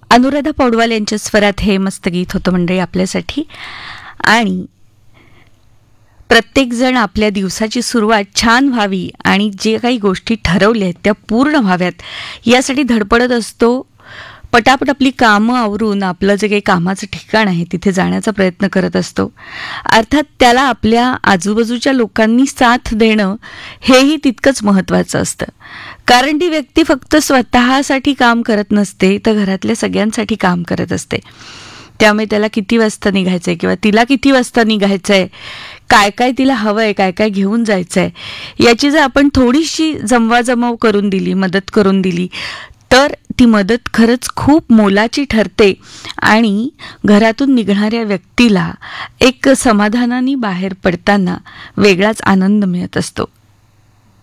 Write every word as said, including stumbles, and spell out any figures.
अनुराधा पौडवाल यांच्या स्वरात हे मस्त गीत होतं मंडळी आपल्यासाठी. आणि प्रत्येकजण आपल्या दिवसाची सुरुवात छान व्हावी आणि जे काही गोष्टी ठरवल्या आहेत त्या पूर्ण व्हाव्यात यासाठी धडपडत असतो. पटापट आपली कामं आवरून आपलं जे काही कामाचं ठिकाण आहे तिथे जाण्याचा प्रयत्न करत असतो. अर्थात त्याला आपल्या आजूबाजूच्या लोकांनी साथ देणं हेही तितकंच महत्त्वाचं असतं. कारण ती व्यक्ती फक्त स्वतःसाठी काम करत नसते तर घरातल्या सगळ्यांसाठी काम करत असते. त्यामुळे त्याला किती वाजता निघायचंय किंवा तिला किती वाजता निघायचंय, काय काय तिला हवंय, काय काय घेऊन जायचंय याची जर आपण थोडीशी जमवाजमव करून दिली, मदत करून दिली तर ती मदत खरंच खूप मोलाची ठरते आणि घरातून निघणाऱ्या व्यक्तीला एक समाधानाने बाहेर पडताना वेगळाच आनंद मिळत असतो.